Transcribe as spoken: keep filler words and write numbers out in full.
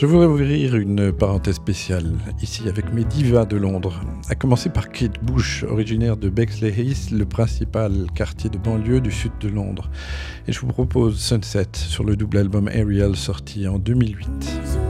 Je voudrais ouvrir une parenthèse spéciale, ici avec mes divas de Londres, à commencer par Kate Bush, originaire de Bexley-Heath, le principal quartier de banlieue du sud de Londres. Et je vous propose Sunset sur le double album Ariel sorti en deux mille huit.